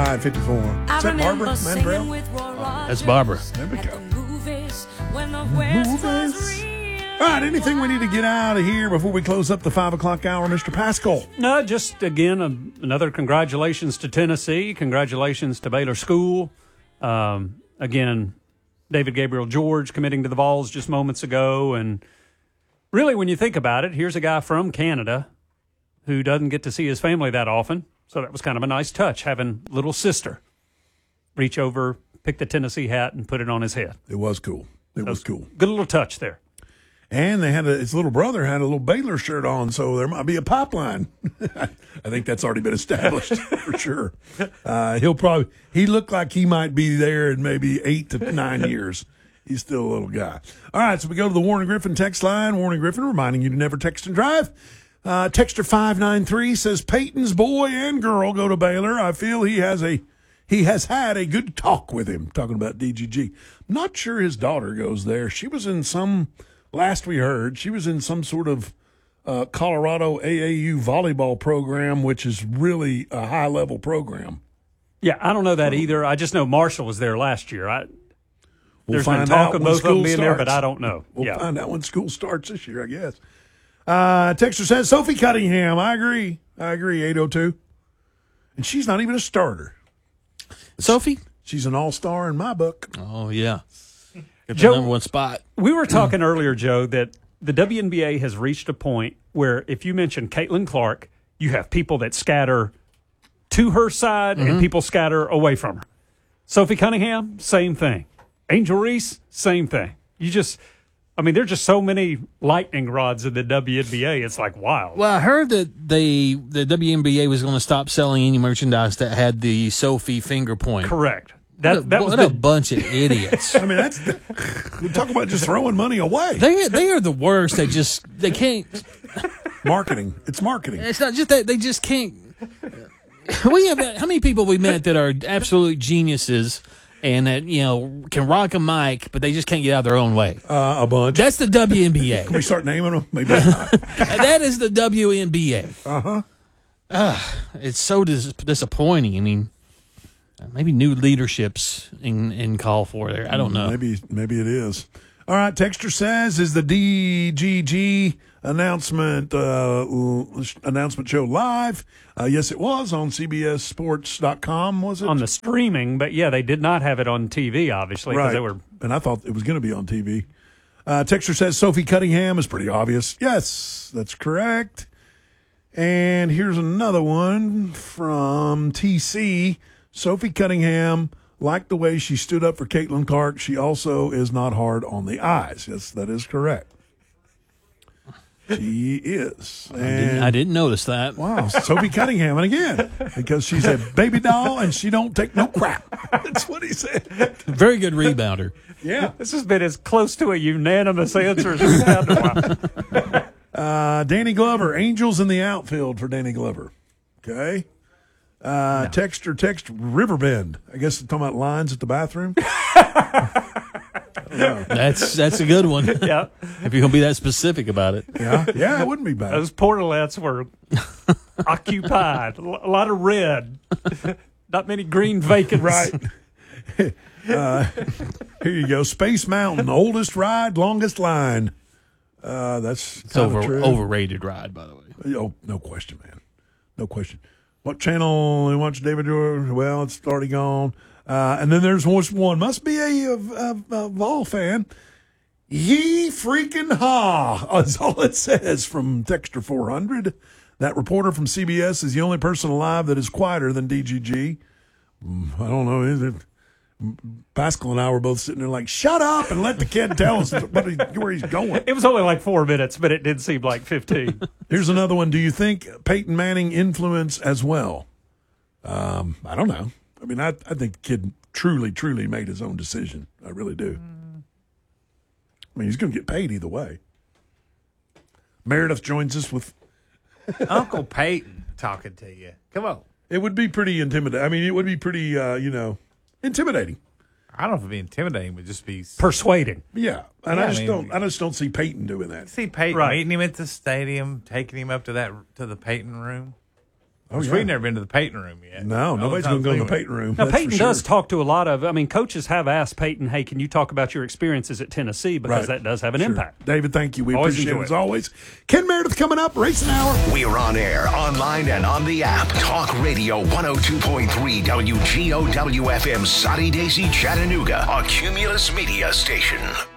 5:54. Is that Barbara Mandrell? That's Barbara. There we go. Movies. All right, anything we need to get out of here before we close up the 5 o'clock hour, Mr. Pascal? No, just, again, another congratulations to Tennessee. Congratulations to Baylor School. Again, David Gabriel George committing to the Vols just moments ago. And really, when you think about it, here's a guy from Canada who doesn't get to see his family that often. So that was kind of a nice touch, having little sister reach over, pick the Tennessee hat, and put it on his head. It was cool. It was cool. Good little touch there. And they had his little brother had a little Baylor shirt on, so there might be a pipeline. I think that's already been established for sure. He looked like he might be there in maybe 8 to 9 years. He's still a little guy. All right, so we go to the Warren Griffin text line. Warren Griffin reminding you to never text and drive. Texter 593 says Peyton's boy and girl go to Baylor. I feel he has had a good talk with him, talking about DGG. I'm not sure his daughter goes there. She was in last we heard, she was in some sort of Colorado AAU volleyball program, which is really a high-level program. Yeah, I don't know that either. I just know Marshall was there last year. There's been find talk out of when both of them school being there, starts. but I don't know. We'll find out when school starts this year, I guess. Texter says, Sophie Cunningham. I agree, 802. And she's not even a starter. Sophie? She's an all-star in my book. Oh, yeah. Get the Joe, number one spot. We were talking earlier, Joe, that the WNBA has reached a point where if you mention Caitlin Clark, you have people that scatter to her side and people scatter away from her. Sophie Cunningham, same thing. Angel Reese, same thing. There's just so many lightning rods in the WNBA. It's like wild. Well, I heard that the WNBA was going to stop selling any merchandise that had the Sophie finger point. Correct. What a bunch of idiots. I mean, we talk about just throwing money away. They are the worst. They can't. Marketing. It's marketing. It's not just that they just can't. We have how many people we met that are absolute geniuses and that can rock a mic, but they just can't get out of their own way. A bunch. That's the WNBA. Can we start naming them? Maybe not. That is the WNBA. It's so disappointing. I mean, maybe new leaderships in call for there. I don't know. Maybe it is. All right. Texter says, is the DGG announcement show live? Yes, it was on CBSSports.com, was it? On the streaming, but yeah, they did not have it on TV, obviously. Right. They were... And I thought it was going to be on TV. Texter says Sophie Cunningham is pretty obvious. Yes, that's correct. And here's another one from TC. Sophie Cunningham, like the way she stood up for Caitlin Clark, she also is not hard on the eyes. Yes, that is correct. She is. And I didn't notice that. Wow, Sophie Cunningham, and again, because she's a baby doll and she don't take no crap. That's what he said. Very good rebounder. Yeah. This has been as close to a unanimous answer as we've had in a while. Danny Glover, Angels in the outfield for Danny Glover. Okay. Text Riverbend. I guess they're talking about lines at the bathroom. That's a good one. Yeah. If you're going to be that specific about it. Yeah, it wouldn't be bad. Those portalets were occupied. A lot of red. Not many green vacants. Right. Here you go. Space Mountain, oldest ride, longest line. That's it's overrated ride, by the way. Oh, no question, man. No question. What channel you watch David George? Well, it's already gone. And then there's one. Must be a Vol fan. Ye freaking ha. That's all it says from Texter 400. That reporter from CBS is the only person alive that is quieter than DGG. I don't know. Is it? Pascal and I were both sitting there like, shut up and let the kid tell us where he's going. It was only like 4 minutes, but it did seem like 15. Here's another one. Do you think Peyton Manning influence as well? I don't know. I mean, I think the kid truly made his own decision. I really do. I mean, he's going to get paid either way. Meredith joins us with Uncle Peyton talking to you. Come on. It would be pretty intimidating. I mean, it would be pretty, intimidating. I don't know if it'd be intimidating, but just be persuading. Yeah, and Yeah, I just don't see Peyton doing that. See Peyton Right. meeting him at the stadium, taking him up to the Peyton room. Oh, yeah. We've never been to the Peyton room yet. No, nobody's going to go in the Peyton room. Now, that's Peyton for sure. does talk to a lot of, coaches have asked Peyton, hey, can you talk about your experiences at Tennessee? Because that does have an impact. David, thank you. We Always appreciate it enjoy as it. always. Ken Meredith coming up, Racing Hour. We're on air, online, and on the app. Talk Radio 102.3 WGOW FM, Soddy Daisy, Chattanooga, a Cumulus Media station.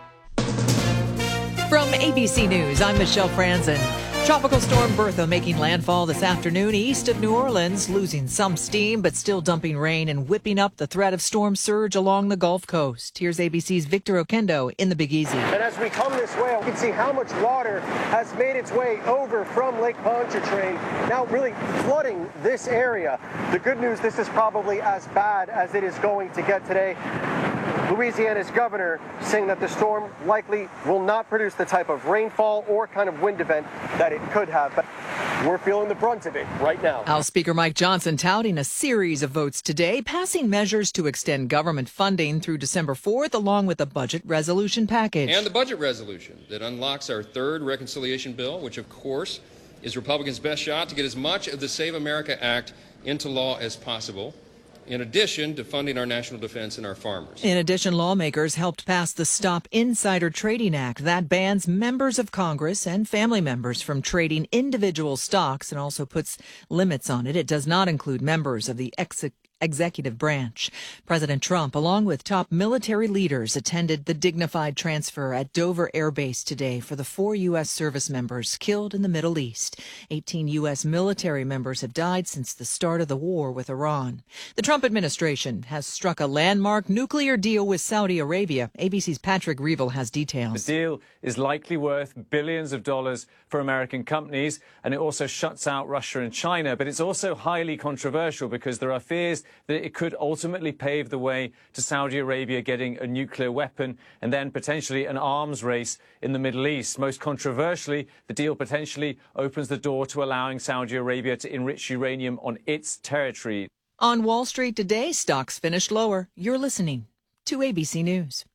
From ABC News, I'm Michelle Franzen. Tropical storm Bertha making landfall this afternoon east of New Orleans, losing some steam but still dumping rain and whipping up the threat of storm surge along the Gulf Coast. Here's ABC's Victor Okendo in the Big Easy. And as we come this way, we can see how much water has made its way over from Lake Pontchartrain, now really flooding this area. The good news, this is probably as bad as it is going to get today. Louisiana's governor saying that the storm likely will not produce the type of rainfall or kind of wind event that it could have. But we're feeling the brunt of it right now. House Speaker Mike Johnson touting a series of votes today, passing measures to extend government funding through December 4th, along with a budget resolution package. And the budget resolution that unlocks our third reconciliation bill, which, of course, is Republicans' best shot to get as much of the Save America Act into law as possible, in addition to funding our national defense and our farmers. In addition, lawmakers helped pass the Stop Insider Trading Act that bans members of Congress and family members from trading individual stocks and also puts limits on it. It does not include members of the executive branch. President Trump, along with top military leaders, attended the dignified transfer at Dover Air Base today for the 4 U.S. service members killed in the Middle East. 18 U.S. military members have died since the start of the war with Iran. The Trump administration has struck a landmark nuclear deal with Saudi Arabia. ABC's Patrick Reevell has details. The deal is likely worth billions of dollars for American companies, and it also shuts out Russia and China. But it's also highly controversial because there are fears that it could ultimately pave the way to Saudi Arabia getting a nuclear weapon and then potentially an arms race in the Middle East. Most controversially, the deal potentially opens the door to allowing Saudi Arabia to enrich uranium on its territory. On Wall Street today, stocks finished lower. You're listening to ABC News.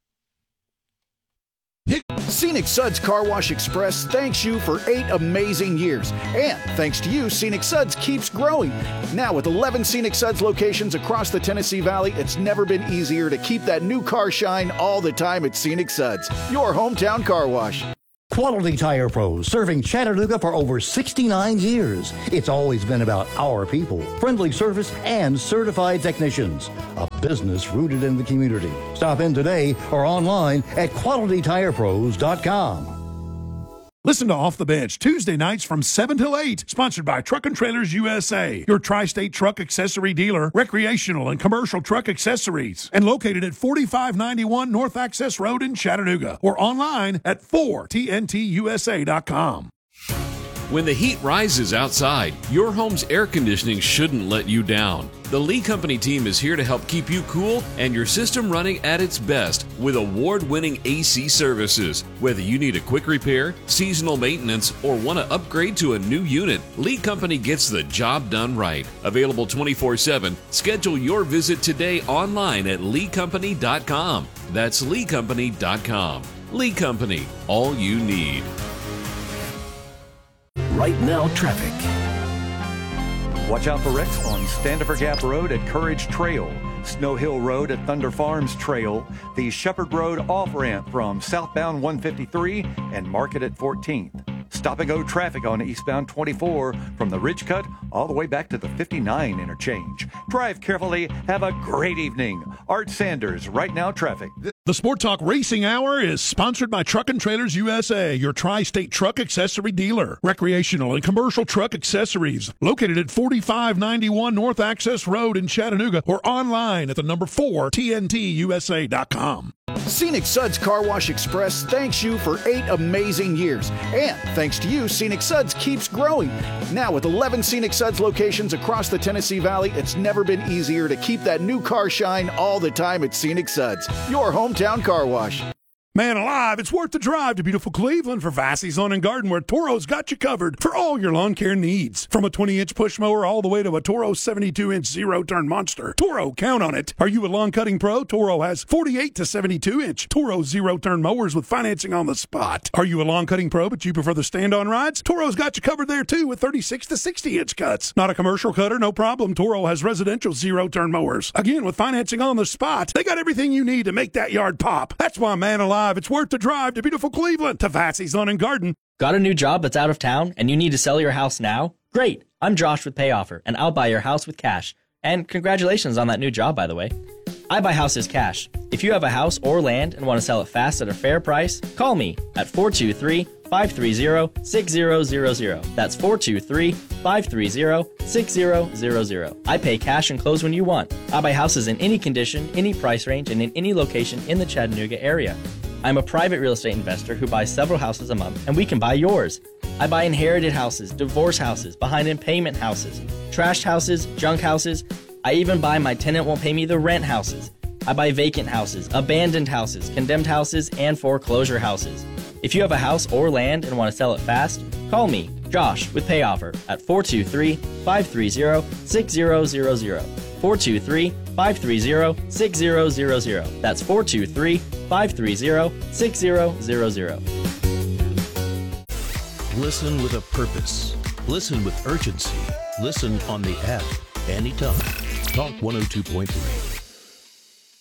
Scenic Suds Car Wash Express thanks you for 8 amazing years. And thanks to you, Scenic Suds keeps growing. Now with 11 Scenic Suds locations across the Tennessee Valley, it's never been easier to keep that new car shine all the time at Scenic Suds, your hometown car wash. Quality Tire Pros, serving Chattanooga for over 69 years. It's always been about our people, friendly service, and certified technicians. A business rooted in the community. Stop in today or online at QualityTirePros.com. Listen to Off the Bench Tuesday nights from 7 till 8, sponsored by Truck and Trailers USA, your tri-state truck accessory dealer, recreational and commercial truck accessories, and located at 4591 North Access Road in Chattanooga, or online at 4TNTUSA.com. When the heat rises outside, your home's air conditioning shouldn't let you down. The Lee Company team is here to help keep you cool and your system running at its best with award-winning AC services. Whether you need a quick repair, seasonal maintenance, or want to upgrade to a new unit, Lee Company gets the job done right. Available 24/7. Schedule your visit today online at leecompany.com. That's leecompany.com. Lee Company, all you need. Right now, traffic. Watch out for wrecks on Standifer Gap Road at Courage Trail, Snow Hill Road at Thunder Farms Trail, the Shepherd Road off-ramp from southbound 153 and Market at 14th. Stop and go traffic on eastbound 24 from the Ridge Cut all the way back to the 59 interchange. Drive carefully. Have a great evening. Art Sanders, Right Now Traffic. The Sport Talk Racing Hour is sponsored by Truck and Trailers USA, your tri-state truck accessory dealer, recreational and commercial truck accessories, located at 4591 North Access Road in Chattanooga, or online at the number 4TNTUSA.com. Scenic Suds Car Wash Express thanks you for 8 amazing years. And thanks to you, Scenic Suds keeps growing. Now with 11 Scenic Suds locations across the Tennessee Valley, it's never been easier to keep that new car shine all the time at Scenic Suds, your hometown car wash. Man alive, it's worth the drive to beautiful Cleveland for Vassey's Lawn and Garden, where Toro's got you covered for all your lawn care needs. From a 20-inch push mower all the way to a Toro 72-inch zero-turn monster. Toro, count on it. Are you a lawn cutting pro? Toro has 48 to 72-inch Toro zero-turn mowers with financing on the spot. Are you a lawn cutting pro but you prefer the stand-on rides? Toro's got you covered there too with 36 to 60-inch cuts. Not a commercial cutter? No problem. Toro has residential zero-turn mowers. Again, with financing on the spot. They got everything you need to make that yard pop. That's why, man alive, it's worth the drive to beautiful Cleveland to Vassey's Lawn and Garden. Got a new job that's out of town and you need to sell your house now? Great. I'm Josh with PayOffer, and I'll buy your house with cash. And congratulations on that new job, by the way. I buy houses cash. If you have a house or land and want to sell it fast at a fair price, call me at 423-530-6000. That's 423-530-6000. I pay cash and close when you want. I buy houses in any condition, any price range, and in any location in the Chattanooga area. I'm a private real estate investor who buys several houses a month, and we can buy yours. I buy inherited houses, divorce houses, behind in payment houses, trashed houses, junk houses. I even buy my tenant won't pay me the rent houses. I buy vacant houses, abandoned houses, condemned houses, and foreclosure houses. If you have a house or land and want to sell it fast, call me, Josh, with PayOffer at 423-530-6000. 423-530-6000. That's 423-530-6000. Listen with a purpose. Listen with urgency. Listen on the app anytime. Talk 102.3.